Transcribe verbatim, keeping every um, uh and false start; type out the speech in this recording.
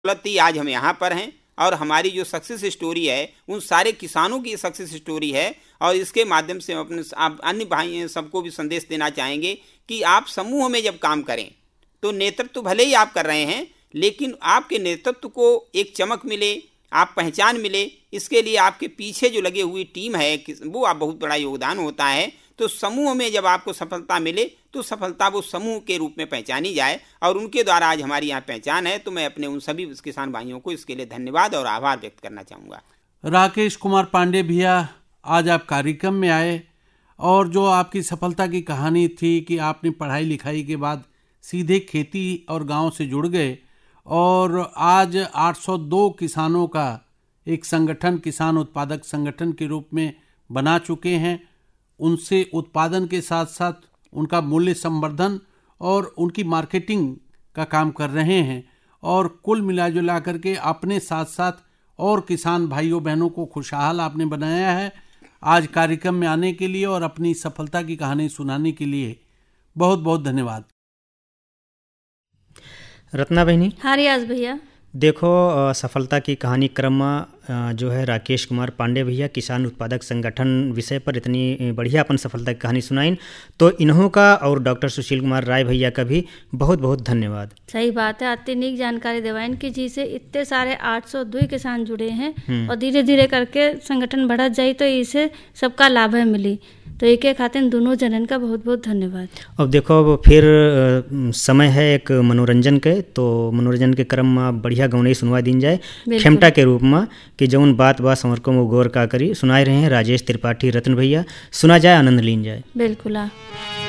बदौलत ही आज हम यहाँ पर हैं और हमारी जो सक्सेस स्टोरी है उन सारे किसानों की सक्सेस स्टोरी है। और इसके माध्यम से हम अपने आप अन्य भाई सबको भी संदेश देना चाहेंगे कि आप समूह में जब काम करें तो नेतृत्व भले ही आप कर रहे हैं, लेकिन आपके नेतृत्व को एक चमक मिले, आप पहचान मिले, इसके लिए आपके पीछे जो लगे हुई टीम है वो आप बहुत बड़ा योगदान होता है। तो समूह में जब आपको सफलता मिले तो सफलता वो समूह के रूप में पहचानी जाए और उनके द्वारा आज हमारी यहाँ पहचान है। तो मैं अपने उन सभी किसान भाइयों को इसके लिए धन्यवाद और आभार व्यक्त करना चाहूँगा। राकेश कुमार पांडे भैया, आज आप कार्यक्रम में आए और जो आपकी सफलता की कहानी थी कि आपने पढ़ाई लिखाई के बाद सीधे खेती और गांव से जुड़ गए और आज आठ सौ दो किसानों का एक संगठन, किसान उत्पादक संगठन के रूप में बना चुके हैं। उनसे उत्पादन के साथ साथ उनका मूल्य संवर्धन और उनकी मार्केटिंग का काम कर रहे हैं और कुल मिला जुला करके अपने साथ साथ और किसान भाइयों बहनों को खुशहाल आपने बनाया है। आज कार्यक्रम में आने के लिए और अपनी सफलता की कहानी सुनाने के लिए बहुत बहुत धन्यवाद। रत्ना बहनी। हाँ रियाज भैया। देखो, सफलता की कहानी क्रम में जो है राकेश कुमार पांडे भैया किसान उत्पादक संगठन विषय पर इतनी बढ़िया अपन सफलता की कहानी सुनाइन, तो इन्हों का और डॉक्टर सुशील कुमार राय भैया का भी बहुत बहुत धन्यवाद। सही बात है, अत्यधिक जानकारी देवाइन की जी से इतने सारे आठ सौ दो किसान जुड़े हैं और धीरे धीरे करके संगठन बढ़त जाए तो इसे सबका लाभ है मिली। तो एक एक खातिर दोनों जनन का बहुत बहुत धन्यवाद। अब देखो, अब फिर समय है एक मनोरंजन के, तो मनोरंजन के क्रम में बढ़िया गौनई सुनवा दी जाए खेमटा के रूप में कि जौन बात बा समरकों में गौर का करी सुनाए रहे हैं राजेश त्रिपाठी रत्न भैया, सुना जाए, आनंद लीन जाए। बिल्कुल।